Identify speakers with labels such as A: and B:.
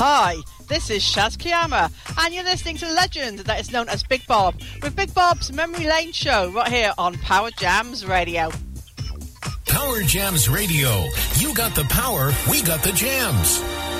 A: Hi, this is Shaz Kiyama, and you're listening to Legend that is known as Big Bob, with Big Bob's Memory Lane show right here on Power Jams Radio.
B: Power Jams Radio. You got the power, we got the jams.